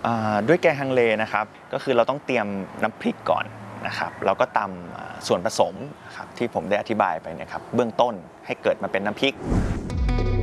ด้วยแกงฮังเลนะครับก็คือเราต้องเตรียมน้ำพริกก่อนนะครับเราก็ตำส่วนผสมครับที่ผมได้อธิบายไปนะครับเบื้องต้นให้เกิดมาเป็นน้ำพริก